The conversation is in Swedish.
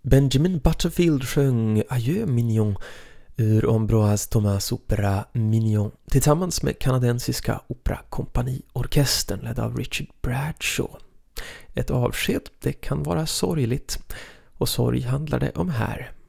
Benjamin Butterfield sjöng Adieu Mignon ur Ambroise Thomas opera Mignon tillsammans med kanadensiska operakompaniorkestern ledd av Richard Bradshaw. Ett avsked, det kan vara sorgligt, och sorg handlar det om här.